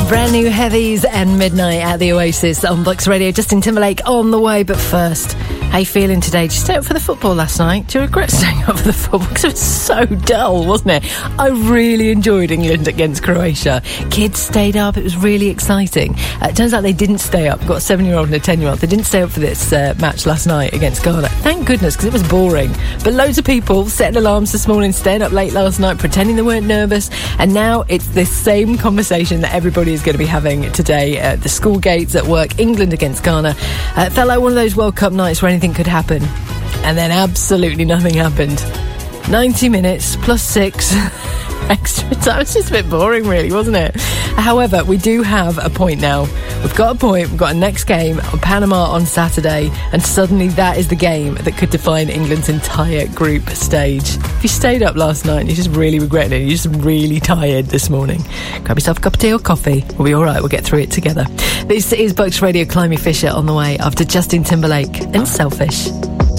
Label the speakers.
Speaker 1: Brand new Heavies and Midnight at the Oasis on Bucks Radio. Justin Timberlake on the way, but first, how you feeling today? Did you stay up for the football last night? Do you regret staying up for the football? Because it was so dull, wasn't it? I really enjoyed England against Croatia. Kids stayed up. It was really exciting. It turns out they didn't stay up. We've got a 7-year-old and a 10-year-old. They didn't stay up for this match last night against Ghana. Thank goodness, because it was boring. But loads of people setting alarms this morning, staying up late last night, pretending they weren't nervous. And now it's this same conversation that everybody is going to be having today at the school gates, at work. England against Ghana. It felt like one of those World Cup nights where anything could happen, and then absolutely nothing happened. 90 minutes plus 6 extra time. It's just a bit boring, really, wasn't it? However, we do have a point now. We've got a point. We've got a next game on Panama on Saturday, and suddenly that is the game that could define England's entire group stage. If you stayed up last night and you just really regret it, you're just really tired this morning, grab yourself a cup of tea or coffee. We'll be all right. We'll get through it together. This is Bucks Radio. Climby Fisher on the way after Justin Timberlake and Selfish.